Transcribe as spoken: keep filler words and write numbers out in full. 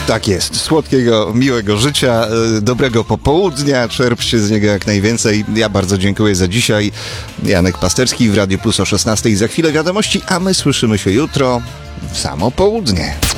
Tak jest. Słodkiego, miłego życia, dobrego popołudnia, czerpcie z niego jak najwięcej. Ja bardzo dziękuję za dzisiaj. Janek Pasterski w Radiu Plus o szesnastej. Za chwilę wiadomości, a my słyszymy się jutro w samo południe.